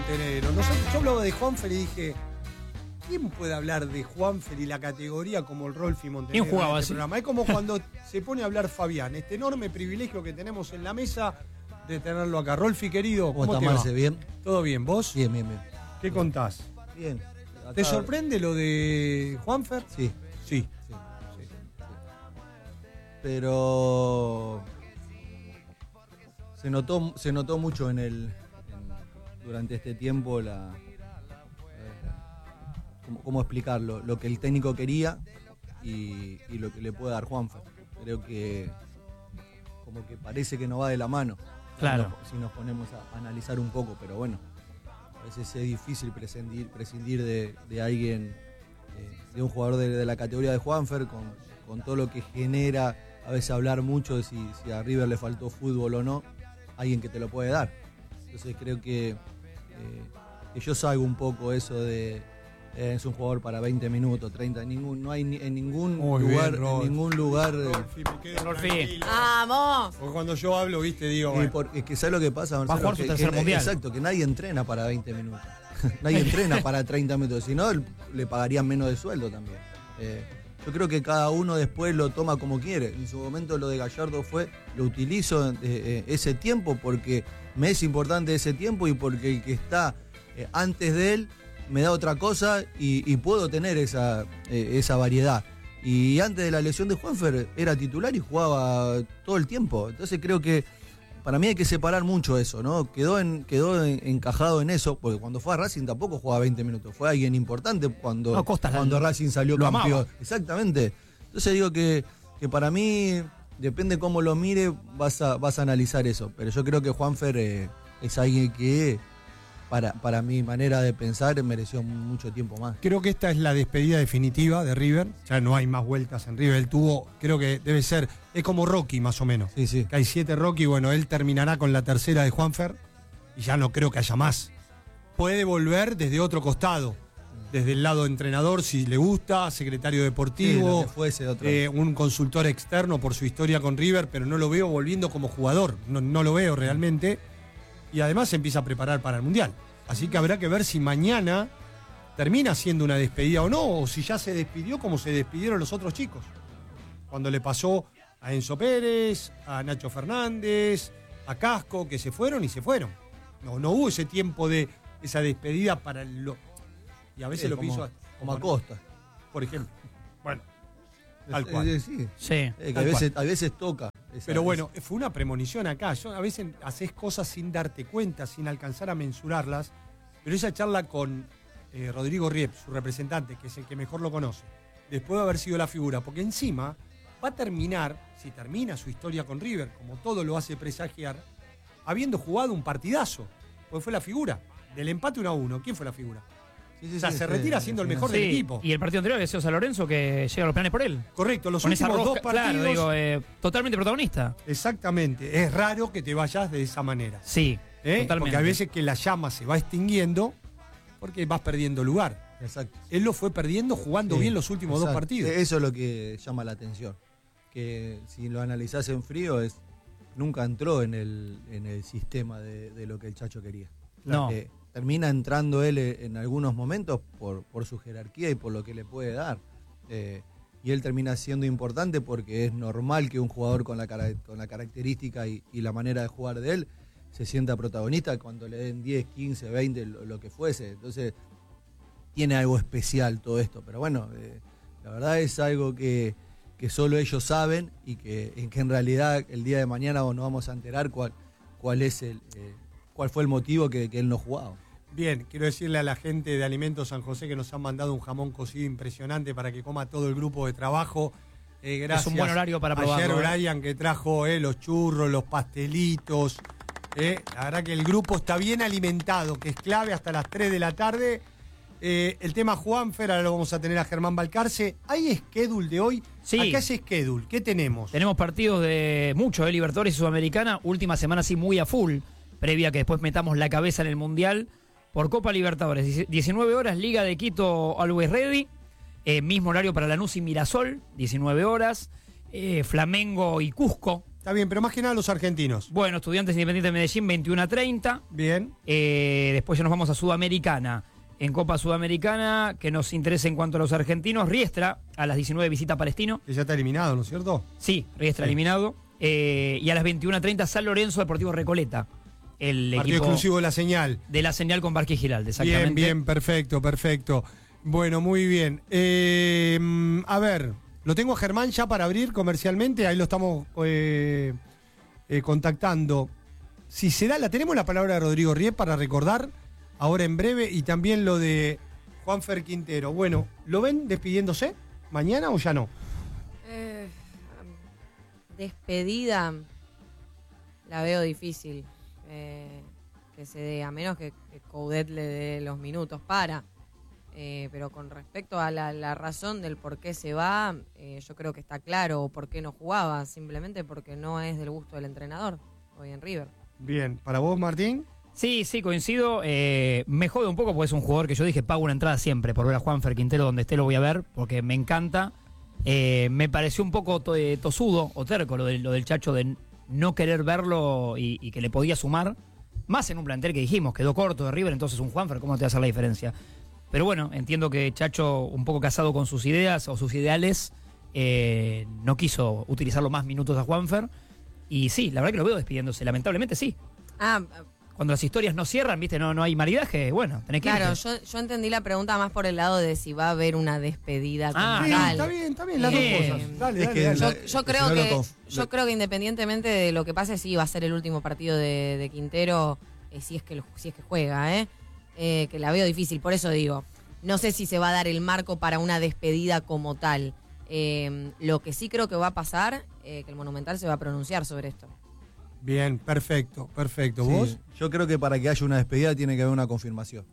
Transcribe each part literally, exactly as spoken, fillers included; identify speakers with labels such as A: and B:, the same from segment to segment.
A: Montenegro. Nosotros, yo hablaba de Juanfer y dije, ¿quién puede hablar de Juanfer y la categoría como el Rolfi Montenegro?
B: ¿Quién jugaba
A: en este
B: así?
A: programa? Es como cuando se pone a hablar Fabián, este enorme privilegio que tenemos en la mesa de tenerlo acá. Rolfi, querido, ¿cómo,
C: ¿Cómo
A: te
C: está,
A: va?
C: Marce? ¿Bien?
A: ¿Todo bien? ¿Vos?
C: Bien, bien, bien.
A: ¿Qué contás?
C: Bien. Acá-
A: ¿Te sorprende lo de Juanfer?
C: Sí,
A: Sí.
C: sí, sí, sí. Pero se notó, se notó mucho en el en- durante este tiempo la eh, ¿cómo, cómo explicarlo? Lo que el técnico quería y, y lo que le puede dar Juanfer. Creo que como que parece que no va de la mano.
B: Claro.
C: Si nos, si nos ponemos a analizar un poco, pero bueno, a veces es difícil prescindir, prescindir de, de alguien, eh, de un jugador de, de la categoría de Juanfer, con, con todo lo que genera, a veces hablar mucho de si, si a River le faltó fútbol o no, alguien que te lo puede dar. Entonces creo que, eh, que yo salgo un poco eso de eh, es un jugador para veinte minutos, treinta, ningún, no hay ni- en ningún
A: Muy
C: lugar,
A: bien, Rolfi.
C: en ningún lugar. eh,
A: Rolfi, me quedo
B: Rolfi.
A: tranquilo.
D: ¡Vamos!
A: Porque cuando yo hablo, viste, digo,
C: Eh,
A: bueno,
C: por- es que ¿sabes lo que pasa, Marcelo?
B: Va a jugar su
C: Que-
B: tercer
C: que-
B: mundial.
C: Exacto, que nadie entrena para veinte minutos. Nadie entrena para treinta minutos, si no le pagarían menos de sueldo también. Eh, yo creo que cada uno después lo toma como quiere. En su momento lo de Gallardo fue, lo utilizo eh, eh, ese tiempo porque me es importante ese tiempo y porque el que está eh, antes de él me da otra cosa y, y puedo tener esa, eh, esa variedad. Y antes de la lesión de Juanfer era titular y jugaba todo el tiempo. Entonces creo que para mí hay que separar mucho eso, ¿no? Quedó, en, quedó en- encajado en eso, porque cuando fue a Racing tampoco jugaba veinte minutos. Fue alguien importante cuando,
B: No, Costas
C: cuando
B: lo-
C: Racing salió
B: lo
C: campeón.
B: amaba.
C: Exactamente. Entonces digo que, que para mí, depende cómo lo mire, vas a, vas a analizar eso. Pero yo creo que Juanfer eh, es alguien que, para, para mi manera de pensar, mereció mucho tiempo más.
A: creo que esta es la despedida definitiva de River. Ya no hay más vueltas en River. Él tuvo, creo que debe ser, es como Rocky más o menos.
C: Sí, sí.
A: Que hay siete Rocky, bueno, él terminará con la tercera de Juanfer y ya no creo que haya más. Puede volver desde otro costado, desde el lado entrenador, si le gusta, secretario
C: Sí,
A: deportivo,
C: lo que fuese otra
A: eh, un consultor externo por su historia con River, pero no lo veo volviendo como jugador, no, no lo veo realmente. Y además se empieza a preparar para el Mundial. Así que habrá que ver si mañana termina siendo una despedida o no, o si ya se despidió como se despidieron los otros chicos. Cuando le pasó a Enzo Pérez, a Nacho Fernández, a Casco, que se fueron y se fueron. No, no hubo ese tiempo de esa despedida para el... lo- y a veces
C: Sí,
A: lo
C: como,
A: piso
C: como Acosta.
A: por ejemplo. Bueno, tal cual.
C: Eh, sí.
B: Sí.
C: Eh, que
A: Tal
C: a veces, a veces toca. esa-
A: Pero bueno, fue una premonición acá. Yo, a veces haces cosas sin darte cuenta, sin alcanzar a mensurarlas. Pero esa charla con eh, Rodrigo Riep, su representante, que es el que mejor lo conoce, después de haber sido la figura, porque encima va a terminar, si termina su historia con River, como todo lo hace presagiar, habiendo jugado un partidazo, porque fue la figura. Del empate uno a uno, ¿quién fue la figura?
C: Sí, sí,
A: O sea,
C: sí,
A: se
C: sí,
A: retira
C: sí,
A: siendo el
C: sí,
A: mejor
C: sí.
A: del
B: Sí,
A: equipo.
B: y el partido anterior había sido San Lorenzo que llega a los planes por él.
A: Correcto, los
B: Con esa
A: últimos dos
B: rosca,
A: partidos.
B: claro, digo, eh, totalmente protagonista.
A: Exactamente, es raro que te vayas de esa manera.
B: Sí,
A: ¿eh?
B: totalmente.
A: Porque a veces que la llama se va extinguiendo porque vas perdiendo lugar.
C: Exacto.
A: Él lo fue perdiendo jugando
C: Sí,
A: bien los últimos dos
C: exacto.
A: partidos.
C: Eso es lo que llama la atención. Que si lo analizás en frío, es nunca entró en el, en el sistema de, de lo que el Chacho quería.
B: No.
C: Eh, termina entrando él en algunos momentos por, por su jerarquía y por lo que le puede dar. Eh, y él termina siendo importante porque es normal que un jugador con la, cara- con la característica y, y la manera de jugar de él se sienta protagonista cuando le den diez, quince, veinte, lo, lo que fuese. Entonces, tiene algo especial todo esto. Pero bueno, eh, la verdad es algo que, que solo ellos saben y que, en que en realidad el día de mañana nos vamos a enterar cuál, cuál es el eh, cuál fue el motivo que, que él no jugaba.
A: Bien, quiero decirle a la gente de Alimentos San José que nos han mandado un jamón cocido impresionante para que coma todo el grupo de trabajo. Eh, gracias.
B: Es un buen horario para probarlo,
A: Ayer
B: ¿eh?
A: Brian que trajo eh, los churros, los pastelitos. eh. La verdad que el grupo está bien alimentado, que es clave hasta las tres de la tarde. Eh, el tema Juanfer, ahora lo vamos a tener a Germán Balcarce. ¿Hay schedule de hoy?
B: Sí.
A: Acá es schedule. ¿Qué tenemos?
B: Tenemos partidos de mucho, de Libertadores y Sudamericana. Última semana así muy a full, previa que después metamos la cabeza en el Mundial. Por Copa Libertadores, diecinueve horas, Liga de Quito, Always Ready. Eh, mismo horario para Lanús y Mirasol, diecinueve horas. Eh, Flamengo y Cusco,
A: está bien, pero más que nada los argentinos.
B: Bueno, Estudiantes Independiente de Medellín, veintiuno a treinta.
A: Bien.
B: Eh, después ya nos vamos a Sudamericana. En Copa Sudamericana, que nos interesa en cuanto a los argentinos, Riestra, a las diecinueve visita a Palestino.
A: Que ya está eliminado, ¿no es cierto?
B: Sí, Riestra
A: Sí.
B: eliminado. Eh, y a las veintiuno a treinta, San Lorenzo Deportivo Recoleta. El
A: Partido
B: equipo
A: exclusivo de la señal.
B: de la señal con Barque Giralde, exactamente.
A: Bien, bien, perfecto, perfecto. Bueno, muy bien. Eh, a ver, lo tengo a Germán ya para abrir comercialmente, ahí lo estamos eh, eh, contactando. Si se da, la tenemos la palabra de Rodrigo Riep para recordar ahora en breve, y también lo de Juanfer Quintero. Bueno, ¿lo ven despidiéndose mañana o ya no?
D: Eh, despedida la veo difícil eh, que se dé, a menos que, que Coudet le dé los minutos para. Eh, pero con respecto a la, la razón del por qué se va, eh, yo creo que está claro por qué no jugaba, simplemente porque no es del gusto del entrenador hoy en River.
A: Bien, ¿para vos, Martín?
B: Sí, sí, coincido. Eh, me jode un poco porque es un jugador que yo dije pago una entrada siempre por ver a Juanfer Quintero donde esté, lo voy a ver porque me encanta. Eh, me pareció un poco to, eh, tosudo o terco lo, de, lo del Chacho de no querer verlo y, y que le podía sumar. Más en un plantel que dijimos, quedó corto de River, entonces un Juanfer, ¿cómo te va a hacer la diferencia? Pero bueno, entiendo que Chacho, un poco casado con sus ideas o sus ideales, eh, no quiso utilizar los más minutos a Juanfer. Y sí, la verdad que lo veo despidiéndose, lamentablemente sí.
D: Ah,
B: Cuando las historias no cierran, viste, no, no hay maridaje, bueno, tenés que
D: claro,
B: irte.
D: yo, yo entendí la pregunta más por el lado de si va a haber una despedida como
B: Ah,
A: Sí,
D: tal.
A: está bien, está bien, las
B: Bien.
A: dos cosas. Dale,
C: Es
A: dale,
C: que
A: dale.
C: la-
D: Yo, yo
C: si
D: creo
C: no lo
D: que
C: conf-
D: yo creo que independientemente de lo que pase, sí va a ser el último partido de, de Quintero, eh, si es que lo- si es que juega, ¿eh? Eh, que la veo difícil, por eso digo, no sé si se va a dar el marco para una despedida como tal. Eh, lo que sí creo que va a pasar, eh, que el Monumental se va a pronunciar sobre esto.
A: Bien, perfecto, perfecto.
C: Sí,
A: ¿Vos?
C: yo creo que para que haya una despedida tiene que haber una confirmación.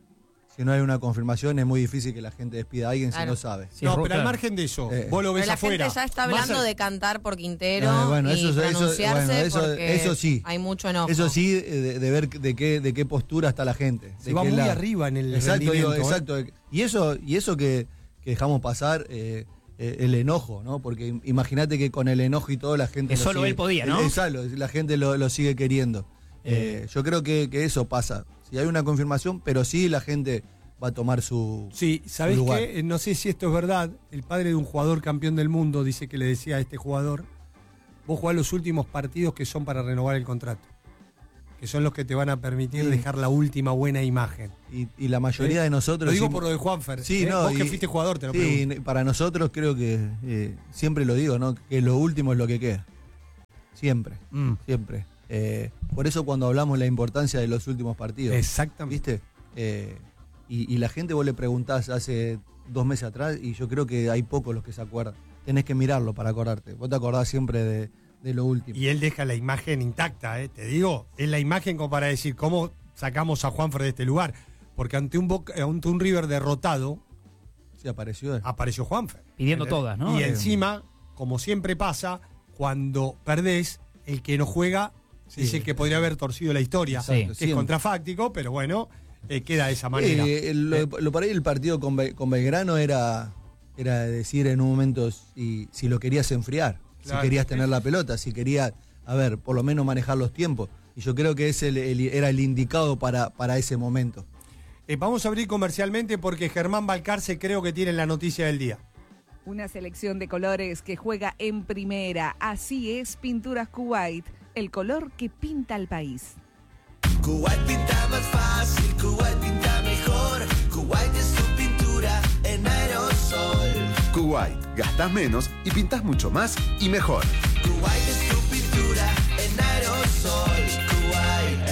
C: Si no hay una confirmación es muy difícil que la gente despida a alguien si
D: Claro.
C: no sabe.
B: Sí,
A: no,
B: Ru-
A: pero al
B: claro.
A: margen de eso,
C: Eh.
A: vos lo ves
D: Pero la
A: afuera.
D: gente ya está
A: Más
D: hablando
A: al-
D: de cantar por Quintero
C: Ah, bueno,
D: y
C: eso- eso-
D: pronunciarse
C: bueno, eso-
D: porque
C: eso sí.
D: hay mucho enojo.
C: Eso sí, eh, de, de ver de qué, de qué postura está la gente.
A: Se
C: de
A: va
C: qué
A: muy
C: lado.
A: arriba en el
C: Exacto, digo,
A: rendimiento, ¿eh?
C: exacto. Y eso, y eso que, que dejamos pasar, eh, eh, el enojo, ¿no? Porque im- imagínate que con el enojo y todo la gente...
B: Que
C: lo
B: solo
C: sigue-
B: él podía, ¿no?
C: Exacto, la gente lo, lo sigue queriendo. Eh, yo creo que, que eso pasa. Si hay una confirmación, pero sí la gente va a tomar su,
A: Sí, ¿sabés
C: su lugar.
A: qué? Eh, No sé si esto es verdad. El padre de un jugador campeón del mundo dice que le decía a este jugador, vos jugás los últimos partidos que son para renovar el contrato. Que son los que te van a permitir
C: Sí.
A: dejar la última buena imagen.
C: Y, y la mayoría
A: ¿Eh?
C: de nosotros...
A: Lo digo
C: sí-
A: por lo de Juanfer.
C: Sí,
A: ¿eh?
C: no,
A: Vos que
C: y-
A: fuiste jugador, te lo
C: sí,
A: pregunto.
C: para nosotros creo que, eh, siempre lo digo, ¿no? Que lo último es lo que queda. Siempre,
A: Mm,
C: siempre. Eh, por eso cuando hablamos de la importancia de los últimos partidos,
A: exactamente.
C: ¿viste? Eh, y, y la gente vos le preguntás hace dos meses atrás y yo creo que hay pocos los que se acuerdan. Tenés que mirarlo para acordarte. Vos te acordás siempre de, de lo último.
A: Y él deja la imagen intacta, ¿eh? Te digo, es la imagen como para decir cómo sacamos a Juanfer de este lugar. Porque ante un, Boca- ante un River derrotado,
C: Sí, apareció él.
A: apareció Juanfer.
B: Pidiendo
A: ¿Entendés?
B: todas, ¿no?
A: Y
B: Eh,
A: encima, como siempre pasa, cuando perdés, el que no juega
C: Sí.
A: es el que podría haber torcido la historia.
B: Sí.
A: Que es
C: Siempre.
A: contrafáctico, pero bueno, eh, queda de esa manera.
C: Eh, el- lo, lo por ahí el partido con, Bel- con Belgrano era, era decir en un momento si, si lo querías enfriar,
A: Claro.
C: si querías tener la pelota, si querías, a ver, por lo menos manejar los tiempos. Y yo creo que ese el- el- era el indicado para, para ese momento.
A: Eh, vamos a abrir comercialmente porque Germán Balcarce creo que tiene la noticia del día.
E: Una selección de colores que juega en primera. Así es Pinturas Kuwait, el color que pinta al país.
F: Kuwait pinta más fácil, Kuwait pinta mejor. Kuwait es tu pintura en aerosol.
G: Kuwait, gastás menos y pintás mucho más y mejor.
F: Kuwait es tu pintura en aerosol. Kuwait.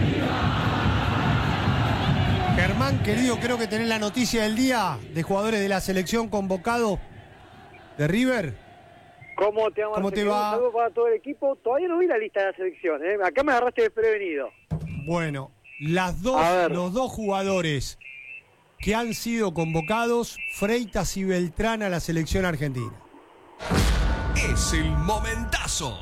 A: Germán, querido, creo que tenés la noticia del día de jugadores de la selección convocados de River.
H: ¿Cómo te,
A: ¿Cómo te va?
H: Un saludo para todo el equipo. Todavía no vi la lista de la selección, ¿eh? Acá me agarraste desprevenido.
A: Bueno, las dos,
H: A ver.
A: los dos jugadores que han sido convocados, Freitas y Beltrán, a la selección argentina.
F: Es el momentazo.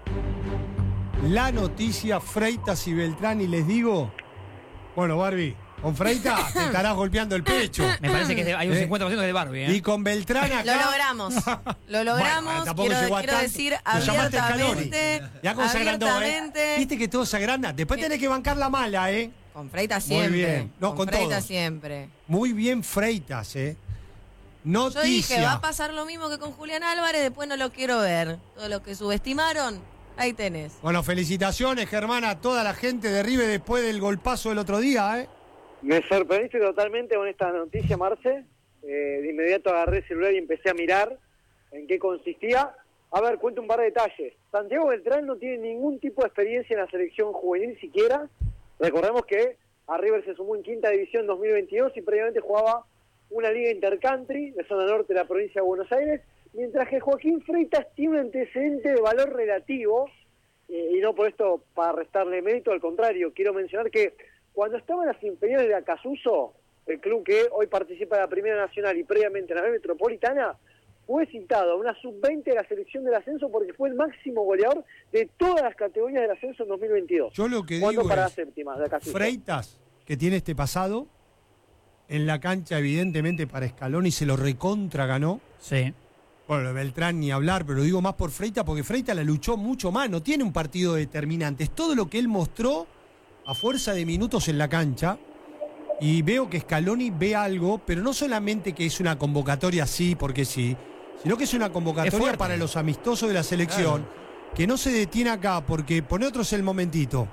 A: La noticia, Freitas y Beltrán, y les digo, bueno, Barbie, Con Freitas te estarás golpeando el pecho.
B: Me parece que es de- hay un
A: ¿Eh?
B: cincuenta por ciento que es de Barbie, ¿eh?
A: Y con Beltrán acá.
D: Lo logramos. Lo logramos.
A: Bueno, tampoco
D: quiero
A: llegó a
D: quiero
A: tanto.
D: decir
A: Lo llamaste
D: abiertamente.
A: Ya como se agrandó, ¿eh?
D: abiertamente.
A: Viste que todo se agranda. Después tenés que bancar la mala, ¿eh?
D: Con Freitas
A: Muy
D: siempre.
A: bien. No, con
D: Freitas
A: todos.
D: siempre.
A: Muy bien Freitas, ¿eh?
D: Yo
A: Noticia.
D: dije, va a pasar lo mismo que con Julián Álvarez, después no lo quiero ver. Todos los que subestimaron, ahí tenés.
A: Bueno, felicitaciones, Germán, a toda la gente de River después del golpazo del otro día, ¿eh?
H: Me sorprendiste totalmente con esta noticia, Marce. Eh, de inmediato agarré el celular y empecé a mirar en qué consistía. A ver, cuento un par de detalles. Santiago Beltrán no tiene ningún tipo de experiencia en la selección juvenil siquiera. Recordemos que a River se sumó en quinta división en dos mil veintidós y previamente jugaba una liga intercountry de zona norte de la provincia de Buenos Aires, mientras que Joaquín Freitas tiene un antecedente de valor relativo, eh, y no por esto para restarle mérito, al contrario, quiero mencionar que cuando estaba en las inferiores de Acasuso, el club que hoy participa de la Primera Nacional y previamente en la B Metropolitana, fue citado a una sub veinte de la selección del ascenso porque fue el máximo goleador de todas las categorías del ascenso en dos mil veintidós.
A: Yo lo que
H: ¿Cuándo
A: digo
H: para
A: es,
H: las séptimas de Acasuso?
A: Freitas, que tiene este pasado, en la cancha evidentemente para Scaloni se lo recontra ganó.
B: Sí.
A: Bueno, lo de Beltrán ni hablar, pero lo digo más por Freitas porque Freitas la luchó mucho más, no tiene un partido determinante. Es todo lo que él mostró a fuerza de minutos en la cancha. Y veo que Scaloni ve algo, pero no solamente que es una convocatoria así, porque sí, sino que es una
B: Es
A: convocatoria
B: fuerte.
A: para los amistosos de la selección, que no se detiene acá, porque pone otros el momentito.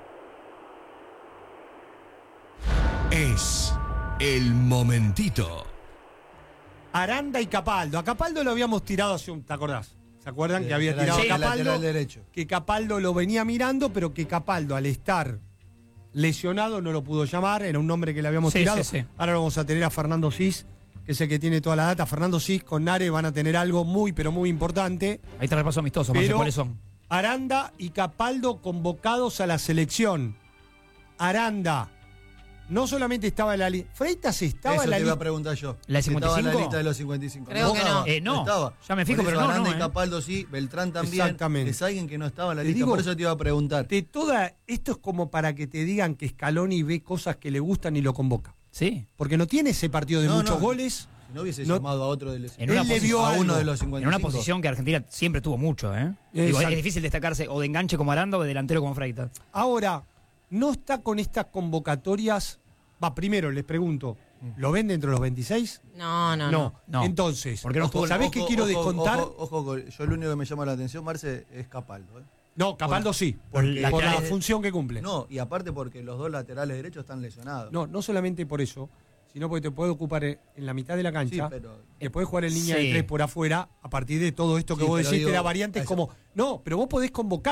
I: Es el momentito.
A: Aranda y Capaldo. A Capaldo lo habíamos tirado hace un... ¿Te acordás? ¿Se acuerdan
C: Sí,
A: que había
C: lateral-
A: tirado
C: sí,
A: a Capaldo?
C: lateral derecho.
A: Que Capaldo lo venía mirando, pero que Capaldo al estar lesionado no lo pudo llamar. Era un nombre que le habíamos
B: Sí,
A: tirado.
B: sí, sí.
A: Ahora lo vamos a tener a Fernando Cis, que es el que tiene toda la data. Fernando Cis con Nare van a tener algo muy, pero muy importante.
B: Ahí te repaso amistoso, Marce,
A: Pero
B: ¿cuáles son?
A: Aranda y Capaldo convocados a la selección. Aranda no solamente estaba en la lista. Freitas estaba
C: Eso
A: en la
C: te iba a
A: lista.
C: preguntar yo.
B: ¿La de
C: Si estaba en la
B: cincuenta y cinco?
C: lista de los cincuenta y cinco.
D: Creo que
C: estaba,
D: no.
B: Eh, no.
C: estaba.
B: Ya me fijo,
C: Por eso
B: pero no,
C: Aranda
B: no,
C: y
B: eh.
C: Capaldo sí, Beltrán también.
A: Exactamente.
C: Es alguien que no estaba en la
A: Te
C: lista,
A: digo,
C: por eso te iba a preguntar.
A: De toda, esto es como para que te digan que Scaloni ve cosas que le gustan y lo convoca.
B: Sí.
A: Porque no tiene ese partido de
C: No,
A: muchos
C: no.
A: goles.
C: Si no hubiese
A: No-
C: llamado a otro de los
B: En una
A: Él le
B: posi-
A: vio
C: a
A: algo.
C: uno de los cincuenta y
B: En una
C: cinco.
B: posición que Argentina siempre tuvo mucho, ¿eh? Digo,
A: Exacto.
B: es difícil destacarse o de enganche como Aranda o de delantero como Freitas.
A: Ahora, no está con estas convocatorias. Va, primero les pregunto, ¿lo ven dentro de los veintiséis?
D: No, no, no.
B: No.
A: Entonces,
B: ¿Por qué no estuvo-
A: ¿sabés qué
C: Ojo,
A: quiero
C: ojo,
A: descontar?
C: Ojo, ojo, ojo, yo lo único que me llama la atención, Marce, es Capaldo. ¿eh?
A: No, Capaldo sí,
B: por
A: porque-
B: la
A: por la
B: laterales-
A: función que cumple. No.
C: No, y aparte porque los dos laterales derechos están lesionados.
A: no, solamente por eso, sino porque te puede ocupar en en la mitad de la
C: Sí,
A: cancha.
C: pero
A: Que puedes jugar en línea
B: Sí.
A: de tres por afuera a partir de todo esto que
C: Sí,
A: vos
C: pero
A: decís
C: digo,
A: que la variante es
C: eso.
A: como. No, pero vos podés convocar.